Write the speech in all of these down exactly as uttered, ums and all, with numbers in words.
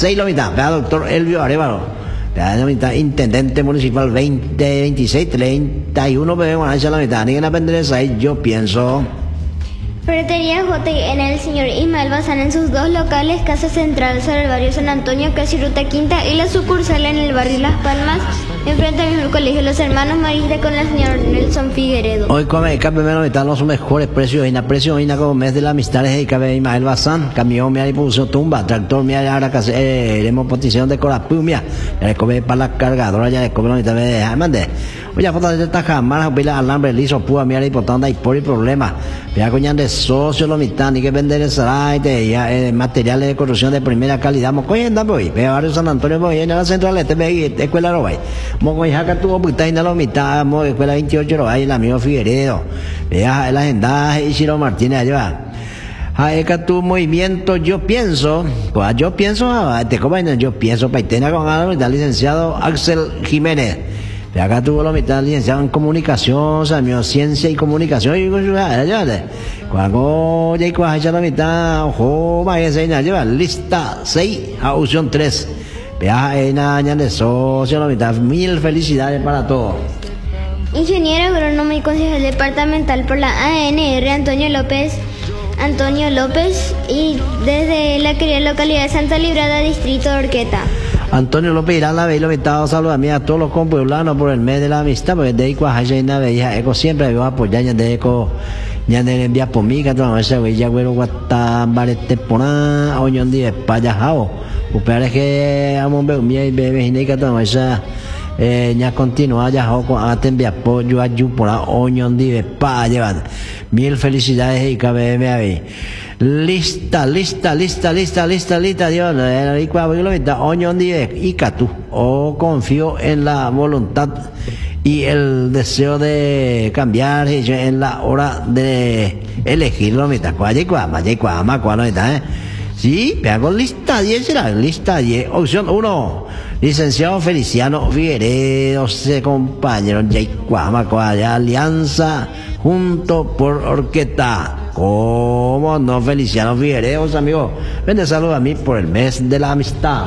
seis la mitad. Vea, doctor Elvio Arevalo. Vea, la mitad, intendente municipal veinte veintiséis treinta y uno, pero bueno, esa es la mitad. Ni que la pendereza ahí, yo pienso. Ferretería J y N el señor Ismael Bazán en sus dos locales, Casa Central sobre el barrio San Antonio, casi Ruta Quinta, y la sucursal en el barrio Las Palmas, enfrente al mismo colegio Los Hermanos Marista con el señor Nelson Figueredo. Hoy come primero mitad los mejores precios, y la precio y como mes de la amistad es de Ismael Bazán, camión mía y puso tumba, tractor mía ahora casi eh, hemos posición de corapú mía, ya le come para la cargadora, ya le come la mitad de mande. Oye, foto de esta jamás, pila alambre liso, púa mía y potanda y por el problema. Vea coñan de socio lo mitad, ni que vender el saraite, ya eh, materiales de construcción de primera calidad. Mocoy anda voy, vea barrio San Antonio voy, en la central este ve escuela lo voy. Mocoy jaca tuvo puta y no lo mitad, mo escuela veintiocho lo hay el amigo Figueredo. Vea el agendaje y Chiro Martínez allá. Jaeca tu movimiento, yo pienso, pues yo pienso, te comen, yo pienso, paitena con el licenciado Axel Jiménez. De acá tuvo la mitad licenciado en comunicación, Samio, ciencia y comunicación. Y cuando ya hay la mitad, ojo, vaya a llevar lista seis a opción tres. Vea, en año de socio, la mitad, mil felicidades para todos. Ingeniero agrónomo y concejal departamental por la A N R, Antonio López. Antonio López, y desde la querida localidad de Santa Librada, distrito de Orqueta. Antonio López irá a la veía invitado, saludos a mí a todos los compueblanos por el mes de la amistad, porque de ahí cuaja y una veía eco siempre me va a apoyar ya de eco ya de enviar por mí que toda esa veía güero guatabarete pona oñón de España jao upare que amo ver mi bebé ni que toda esa eh ya continúa ya jao con a enviar apoyo a yu por oñón de España. Mil felicidades y cabe me ahí. Lista, lista, lista, lista, lista, lista, Dios, oñón diez, y catu, o confío en la voluntad y el deseo de cambiar en la hora de elegirlo, mitad, cuaya, cuaya, cuaya, cuaya, ¿eh? Sí, veamos lista diez, será lista diez, opción uno, licenciado Feliciano Figueredo, se compañero, Yaicuama, cuaya, alianza, junto por Orqueta. ¿Cómo no, Feliciano Figueredo, amigos? Vende saludos a mí por el mes de la amistad.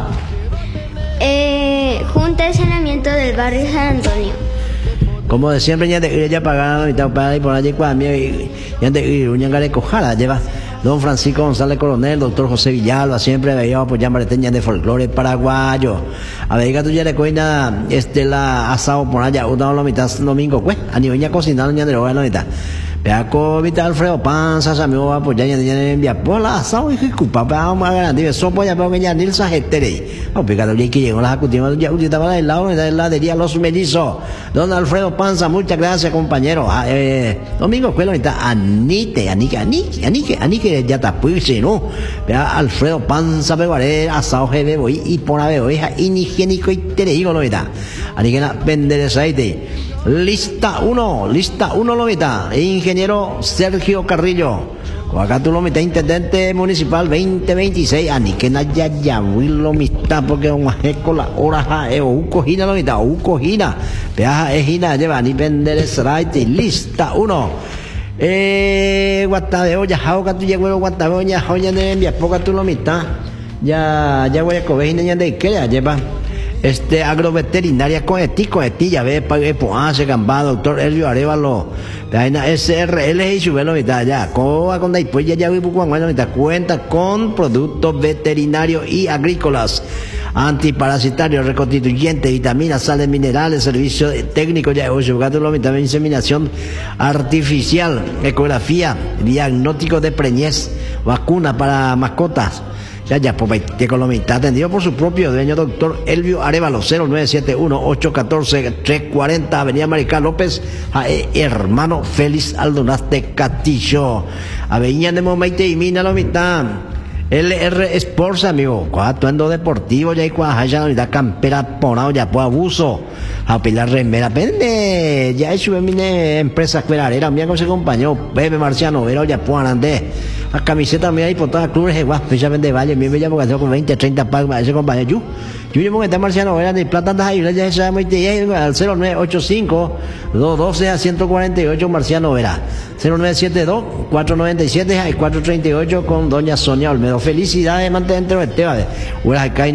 Eh, Junta de Saneamiento del barrio San Antonio. Como de siempre, ya de ya pagando y tal, para ir por allí, cuando ya de ir, un yangare cojara, lleva don Francisco González Coronel, doctor José Villalba, siempre veía apoyar mareteña de folclore paraguayo. A ver, tú ya le cuenta, este, la asado por allá, una la mitad domingo, pues, a nivel ya cocinando, ya de lo la mitad. Vea cóvita Alfredo Panza, amigo va apoyar ya de enviar por la asado y culpa, vamos a ganar, sopo ya para que ya ni se jetere. No, picado ya que llegó la ejecutiva, ya estaba del lado de la heladería Los Mellizos. Don Alfredo Panza, muchas gracias, compañero. Ah, eh, domingo, escuela ahorita, Anite, Anique, Anique, Anique, Anique, ya está, pues, ¿no? Vea Alfredo Panza, peguaré, asado, jebe, voy, y por la oveja, inhigiénico y tereigo, lo está. Anique, vender ese aceite. Lista uno, lista uno, lo está. Ingeniero Sergio Carrillo. Acá tú lo mitad, intendente municipal veinte veintiséis, ani que na ya ya lo mitad porque un ajeco la hora ja e u cojina lo mitad u cojina peaja e gina lleva ni vender sraite lista uno eh guatadeo ya jao que tú llego guatadeo ya joya de envía poca tú lo mitad ya ya voy a covejina ya de que ya lleva este agroveterinaria con eti con eti ya ve pague poase gamba doctor Elvio Arevalo la S R L y subelo mitad ya coa con después ya ya vi poco bueno mitad cuenta con productos veterinarios y agrícolas antiparasitarios, reconstituyentes, vitaminas, sales minerales, servicio técnico ya hoy gato lo mitad inseminación artificial, ecografía, diagnóstico de preñez, vacuna para mascotas. Ya, ya, pues, te con lo mitad atendido por su propio dueño, doctor Elvio Arevalo, cero nueve siete uno, ocho uno cuatro, tres cuatro cero, Avenida Maricá López, Jae, hermano Félix Aldonaste Castillo, Avenida de Momeite y Mina, la mitad, L R Sports, amigo, atuendo deportivo, ya hay cuaja, la mitad, campera, ponado, ya, pues, abuso, a pilar remera, pende, ya he subido mi empresa cuerarera, mira con ese compañero, Bebe Marciano, Vero, ya, pues, andé. La camiseta mía y por todas las clubes de guas, especialmente de Valle, mi bella porque tengo con veinte, treinta palmas, ese compañero, yo, yo llevo que está Marciano, era de plata, anda ahí, ya se llama al cero nueve ocho cinco, dos doce a ciento cuarenta y ocho, Marciano Vera, cero nueve siete dos, cuatro nueve siete, cuatro treinta y ocho con doña Sonia Olmedo. Felicidades, mantente entre Esteban,